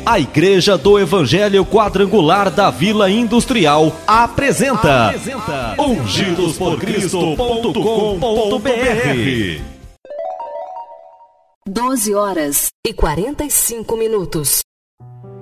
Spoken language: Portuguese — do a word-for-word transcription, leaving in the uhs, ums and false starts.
A Igreja do Evangelho Quadrangular da Vila Industrial apresenta, apresenta ungidos por cristo ponto com ponto br. doze horas e quarenta e cinco minutos.